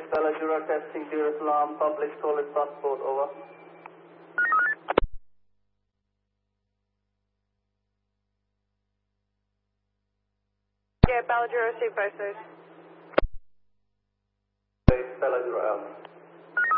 Bellagura testing Dear Islam, public solid passport, over. Yeah, Bellagura, received both those. Bellagura out.